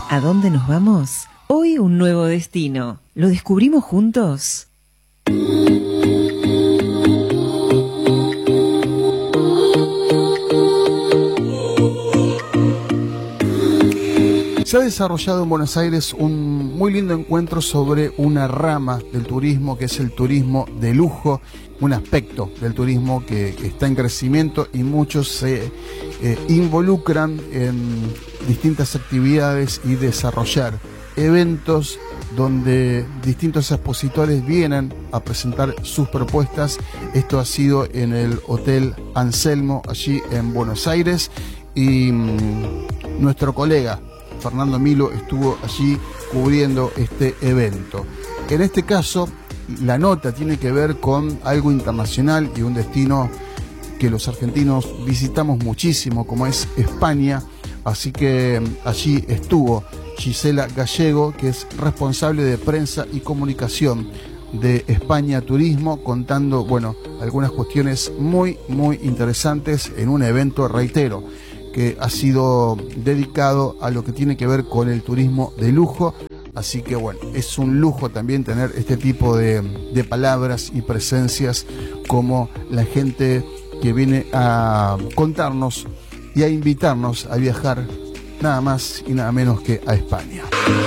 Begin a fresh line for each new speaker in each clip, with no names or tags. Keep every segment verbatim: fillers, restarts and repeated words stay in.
¿A dónde nos vamos? Hoy un nuevo destino. ¿Lo descubrimos juntos?
Se ha desarrollado en Buenos Aires un muy lindo encuentro sobre una rama del turismo que es el turismo de lujo, un aspecto del turismo que está en crecimiento y muchos se eh, involucran en distintas actividades y desarrollar eventos donde distintos expositores vienen a presentar sus propuestas. Esto ha sido en el Hotel Anselmo, allí en Buenos Aires, y mmm, nuestro colega Fernando Milo estuvo allí cubriendo este evento. En este caso, la nota tiene que ver con algo internacional y un destino que los argentinos visitamos muchísimo, como es España. Así que allí estuvo Gisela Gallego, que es responsable de prensa y comunicación de España Turismo, contando, bueno, algunas cuestiones muy, muy interesantes en un evento, reitero, que ha sido dedicado a lo que tiene que ver con el turismo de lujo. Así que bueno, es un lujo también tener este tipo de, de palabras y presencias como la gente que viene a contarnos y a invitarnos a viajar nada más y nada menos que a España.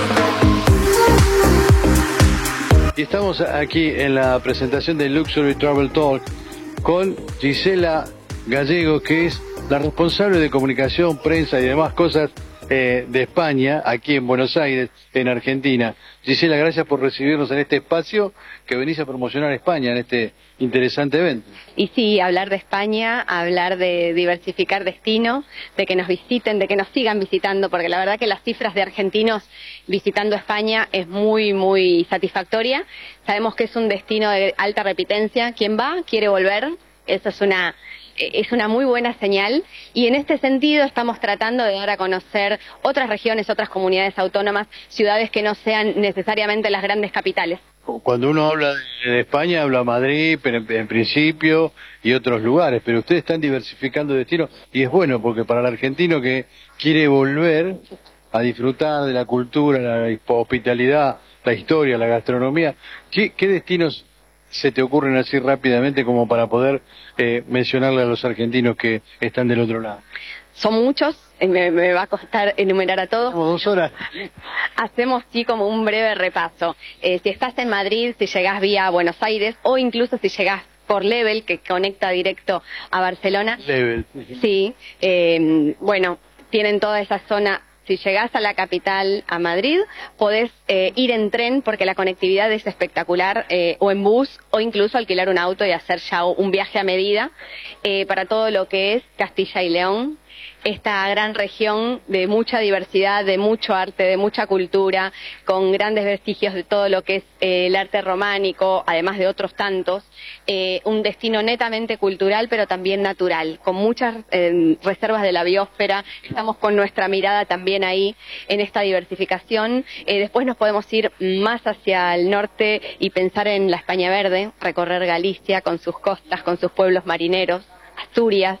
Y estamos aquí en la presentación del Luxury Travel Talk con Gisela Gallego, que es la responsable de comunicación, prensa y demás cosas eh, de España, aquí en Buenos Aires, en Argentina. Gisela, gracias por recibirnos en este espacio que venís a promocionar España en este interesante evento.
Y sí, hablar de España, hablar de diversificar destinos, de que nos visiten, de que nos sigan visitando, porque la verdad que las cifras de argentinos visitando España es muy, muy satisfactoria. Sabemos que es un destino de alta repitencia. Quien va, quiere volver. Eso es una... es una muy buena señal, y en este sentido estamos tratando de dar a conocer otras regiones, otras comunidades autónomas, ciudades que no sean necesariamente las grandes capitales.
Cuando uno habla de España, habla Madrid, pero en, en principio, y otros lugares, pero ustedes están diversificando destinos, y es bueno, porque para el argentino que quiere volver a disfrutar de la cultura, la hospitalidad, la historia, la gastronomía, ¿qué, qué destinos se te ocurren así rápidamente como para poder eh, mencionarle a los argentinos que están del otro lado?
Son muchos, me, me va a costar enumerar a todos.
Como dos horas.
Hacemos sí como un breve repaso. Eh, si estás en Madrid, si llegás vía Buenos Aires, o incluso si llegás por Level, que conecta directo a Barcelona.
Level.
Sí, eh, bueno, tienen toda esa zona. Si llegás a la capital, a Madrid, podés eh, ir en tren porque la conectividad es espectacular, eh, o en bus, o incluso alquilar un auto y hacer ya un viaje a medida eh, para todo lo que es Castilla y León. Esta gran región de mucha diversidad, de mucho arte, de mucha cultura, con grandes vestigios de todo lo que es eh, el arte románico, además de otros tantos, eh, un destino netamente cultural, pero también natural, con muchas eh, reservas de la biosfera. Estamos con nuestra mirada también ahí en esta diversificación. Eh, después nos podemos ir más hacia el norte y pensar en la España Verde, recorrer Galicia con sus costas, con sus pueblos marineros, Asturias,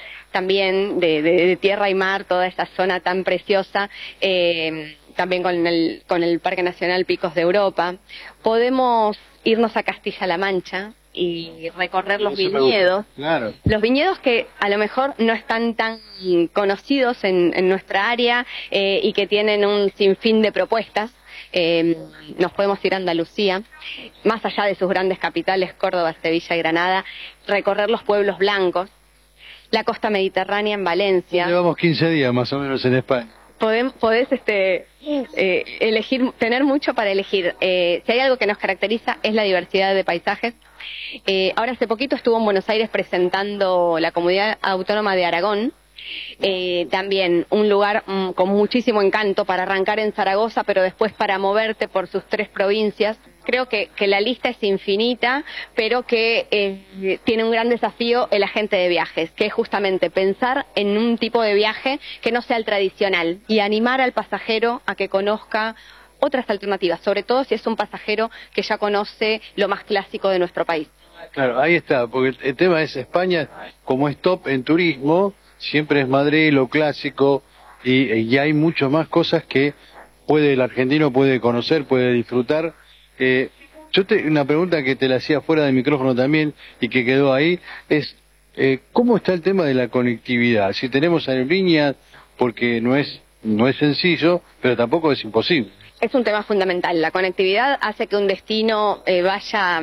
también de, de, de tierra y mar, toda esa zona tan preciosa, eh, también con el, con el Parque Nacional Picos de Europa. Podemos irnos a Castilla-La Mancha y recorrer los viñedos,
claro.
Los viñedos que a lo mejor no están tan conocidos en, en nuestra área eh, y que tienen un sinfín de propuestas. Eh, nos podemos ir a Andalucía, más allá de sus grandes capitales, Córdoba, Sevilla y Granada, recorrer los pueblos blancos, la costa mediterránea en Valencia.
Llevamos quince días más o menos en España.
Podemos, podés este, eh, elegir, tener mucho para elegir. Eh, si hay algo que nos caracteriza es la diversidad de paisajes. Eh, ahora hace poquito estuvo en Buenos Aires presentando la Comunidad Autónoma de Aragón. Eh, también un lugar mm, con muchísimo encanto para arrancar en Zaragoza, pero después para moverte por sus tres provincias. Creo que, que la lista es infinita, pero que eh, tiene un gran desafío el agente de viajes, que es justamente pensar en un tipo de viaje que no sea el tradicional y animar al pasajero a que conozca otras alternativas, sobre todo si es un pasajero que ya conoce lo más clásico de nuestro país.
Claro, ahí está, porque el tema es España, como es top en turismo, siempre es Madrid, lo clásico, y, y hay mucho más cosas que puede el argentino puede conocer, puede disfrutar. Eh, yo te, una pregunta que te la hacía fuera del micrófono también y que quedó ahí es eh, ¿cómo está el tema de la conectividad? Si tenemos aerolíneas, porque no es no es sencillo, pero tampoco es imposible.
Es un tema fundamental. La conectividad hace que un destino eh, vaya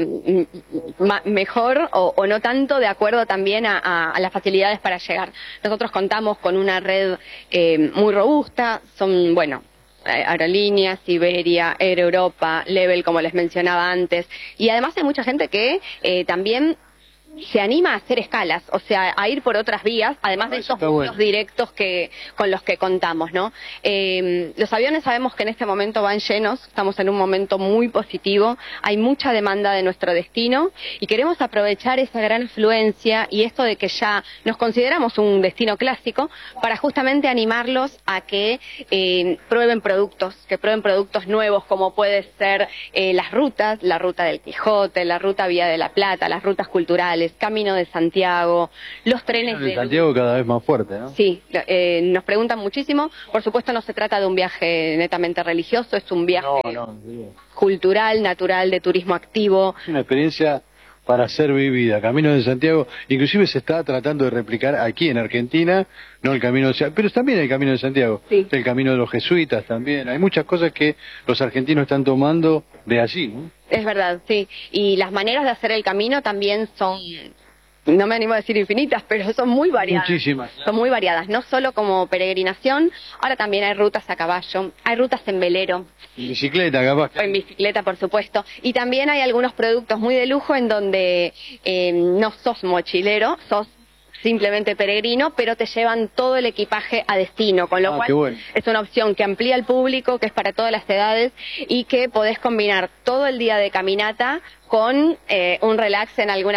mejor o, o no tanto, de acuerdo también a, a, a las facilidades para llegar. Nosotros contamos con una red eh, muy robusta, son, bueno, aerolíneas, Iberia, Air Europa, Level, como les mencionaba antes, y además hay mucha gente que eh, también se anima a hacer escalas, o sea, a ir por otras vías, además de esos vuelos bueno. directos que con los que contamos, ¿no? Eh, los aviones sabemos que en este momento van llenos, estamos en un momento muy positivo, hay mucha demanda de nuestro destino y queremos aprovechar esa gran afluencia y esto de que ya nos consideramos un destino clásico para justamente animarlos a que eh, prueben productos, que prueben productos nuevos como puede ser eh, las rutas, la ruta del Quijote, la ruta Vía de la Plata, las rutas culturales, Camino de Santiago, los trenes
de... Santiago cada vez más fuerte, ¿no?
Sí, eh, nos preguntan muchísimo. Por supuesto no se trata de un viaje netamente religioso, es un viaje no, no, no. cultural, natural, de turismo activo.
Es una experiencia para ser vivida. Camino de Santiago, inclusive se está tratando de replicar aquí en Argentina, no el Camino de Santiago, pero también el Camino de Santiago,
sí.
el Camino de los Jesuitas también. Hay muchas cosas que los argentinos están tomando de allí, ¿no?
Es verdad, sí. Y las maneras de hacer el camino también son, no me animo a decir infinitas, pero son muy variadas.
Muchísimas.
Son muy variadas, no solo como peregrinación, ahora también hay rutas a caballo, hay rutas en velero.
En bicicleta, capaz.
En bicicleta, por supuesto. Y también hay algunos productos muy de lujo en donde eh, no sos mochilero, sos simplemente peregrino, pero te llevan todo el equipaje a destino, con lo
ah,
cual
bueno.
es una opción que amplía el público, que es para todas las edades y que podés combinar todo el día de caminata con eh, un relax en alguna